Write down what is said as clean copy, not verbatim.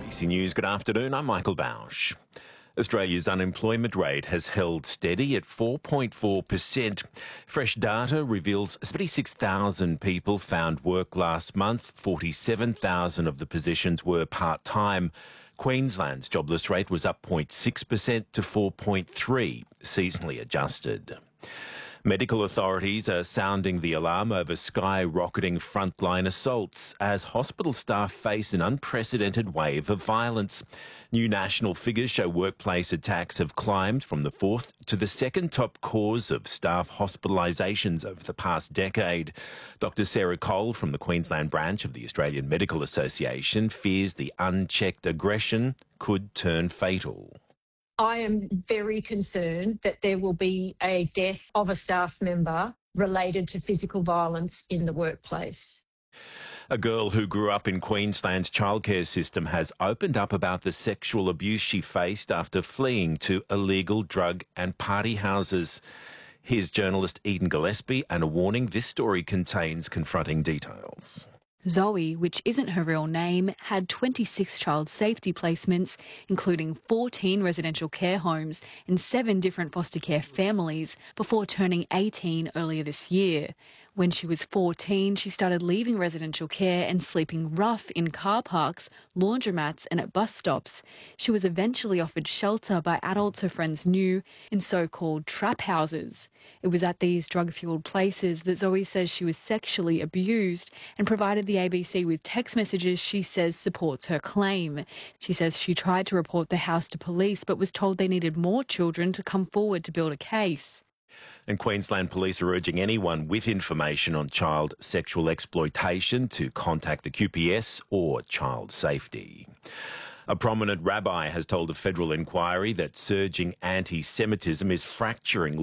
ABC News, good afternoon. I'm Michael Bausch. Australia's unemployment rate has held steady at 4.4%. Fresh data reveals 76,000 people found work last month. 47,000 of the positions were part-time. Queensland's jobless rate was up 0.6% to 4.3%, seasonally adjusted. Medical authorities are sounding the alarm over skyrocketing frontline assaults as hospital staff face an unprecedented wave of violence. New national figures show workplace attacks have climbed from the fourth to the second top cause of staff hospitalisations over the past decade. Dr Sarah Cole from the Queensland branch of the Australian Medical Association fears the unchecked aggression could turn fatal. I am very concerned that there will be a death of a staff member related to physical violence in the workplace. A girl who grew up in Queensland's childcare system has opened up about the sexual abuse she faced after fleeing to illegal drug and party houses. Here's journalist Eden Gillespie and a warning: this story contains confronting details. Zoe, which isn't her real name, had 26 child safety placements, including 14 residential care homes and 7 different foster care families, before turning 18 earlier this year. When she was 14, she started leaving residential care and sleeping rough in car parks, laundromats and at bus stops. She was eventually offered shelter by adults her friends knew in so-called trap houses. It was at these drug-fuelled places that Zoe says she was sexually abused and provided the ABC with text messages she says supports her claim. She says she tried to report the house to police but was told they needed more children to come forward to build a case. And Queensland Police are urging anyone with information on child sexual exploitation to contact the QPS or Child Safety. A prominent rabbi has told a federal inquiry that surging anti-Semitism is fracturing